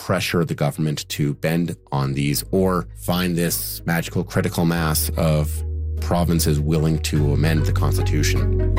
pressure the government to bend on these or find this magical critical mass of provinces willing to amend the Constitution.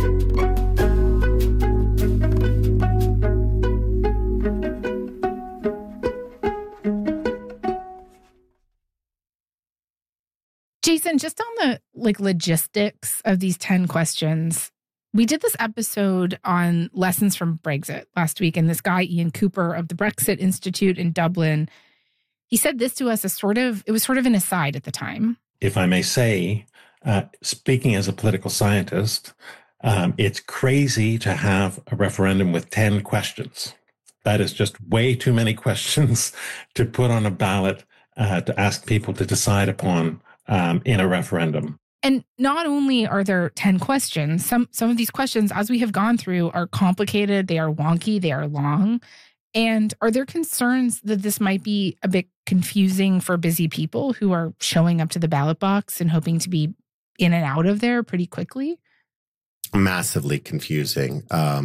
Jason, just on the logistics of these 10 questions, we did this episode on lessons from Brexit last week, and this guy, Ian Cooper of the Brexit Institute in Dublin, he said this to us as it was sort of an aside at the time. If I may say, speaking as a political scientist, it's crazy to have a referendum with 10 questions. That is just way too many questions to put on a ballot to ask people to decide upon in a referendum. And not only are there 10 questions, some of these questions, as we have gone through, are complicated, they are wonky, they are long. And are there concerns that this might be a bit confusing for busy people who are showing up to the ballot box and hoping to be in and out of there pretty quickly? Massively confusing.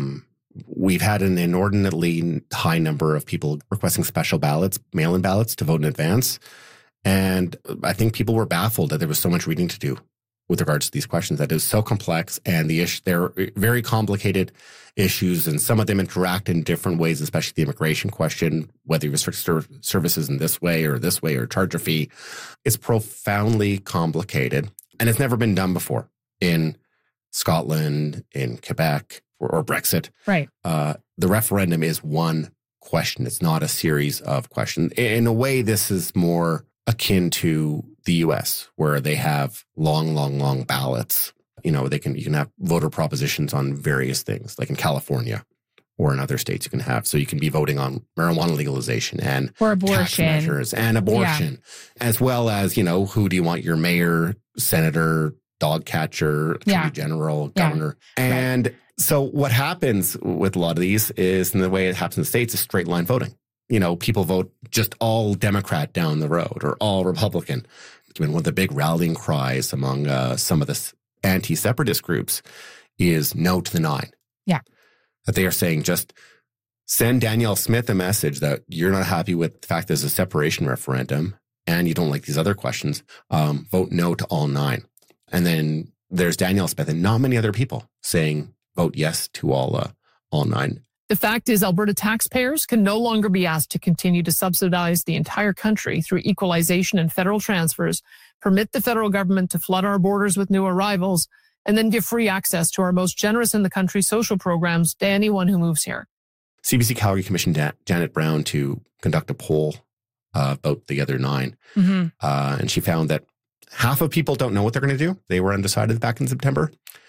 We've had an inordinately high number of people requesting special ballots, mail-in ballots to vote in advance. And I think people were baffled that there was so much reading to do with regards to these questions, that it was so complex, and they're very complicated issues, and some of them interact in different ways, especially the immigration question, whether you restrict services in this way or charge a fee. It's profoundly complicated, and it's never been done before in Scotland, in Quebec, or Brexit. Right. The referendum is one question. It's not a series of questions. In a way, this is more akin to the U.S., where they have long ballots. You can have voter propositions on various things, like in California or in other states you can have. So you can be voting on marijuana legalization and or abortion tax measures and abortion, as well as, who do you want your mayor, senator, dog catcher, attorney general, governor. And so what happens with a lot of these is, in the way it happens in the States, is straight line voting. People vote just all Democrat down the road or all Republican. One of the big rallying cries among some of the anti-separatist groups is no to the 9. Yeah. That they are saying, just send Danielle Smith a message that you're not happy with the fact there's a separation referendum and you don't like these other questions. Vote no to all 9. And then there's Danielle Smith and not many other people saying vote yes to all 9. The fact is, Alberta taxpayers can no longer be asked to continue to subsidize the entire country through equalization and federal transfers, permit the federal government to flood our borders with new arrivals, and then give free access to our most generous in the country social programs to anyone who moves here. CBC Calgary commissioned Janet Brown to conduct a poll about the other 9. Mm-hmm. And she found that half of people don't know what they're going to do. They were undecided back in September.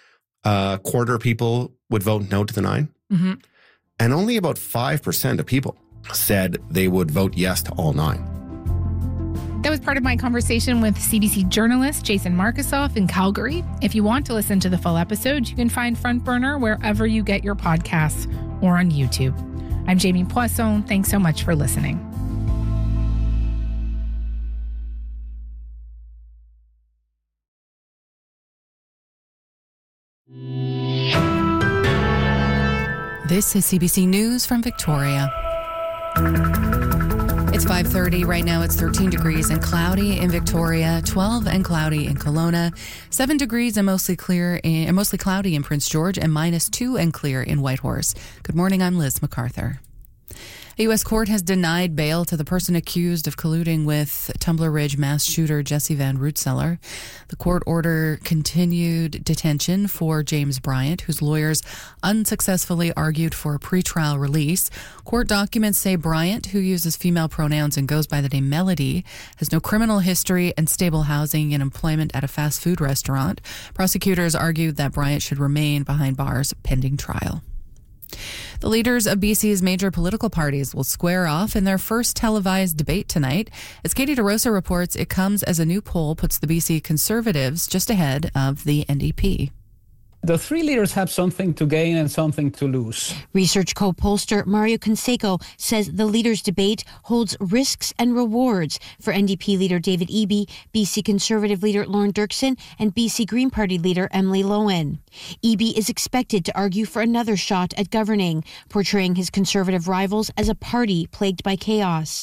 A quarter of people would vote no to the 9. Mm-hmm. And only about 5% of people said they would vote yes to all 9. That was part of my conversation with CBC journalist Jason Markusoff in Calgary. If you want to listen to the full episode, you can find Front Burner wherever you get your podcasts or on YouTube. I'm Jamie Poisson. Thanks so much for listening. This is CBC News from Victoria. It's 5:30. Right now it's 13 degrees and cloudy in Victoria, 12 and cloudy in Kelowna, 7 degrees and mostly cloudy in Prince George, and -2 and clear in Whitehorse. Good morning, I'm Liz MacArthur. A U.S. court has denied bail to the person accused of colluding with Tumbler Ridge mass shooter Jesse Van Rootseller. The court order continued detention for James Bryant, whose lawyers unsuccessfully argued for a pretrial release. Court documents say Bryant, who uses female pronouns and goes by the name Melody, has no criminal history and stable housing and employment at a fast food restaurant. Prosecutors argued that Bryant should remain behind bars pending trial. The leaders of BC's major political parties will square off in their first televised debate tonight. As Katie DeRosa reports, it comes as a new poll puts the BC Conservatives just ahead of the NDP. The three leaders have something to gain and something to lose. Research co-pollster Mario Canseco says the leaders' debate holds risks and rewards for NDP leader David Eby, BC Conservative leader Lorne Dirksen, and BC Green Party leader Emily Lowen. Eby is expected to argue for another shot at governing, portraying his Conservative rivals as a party plagued by chaos.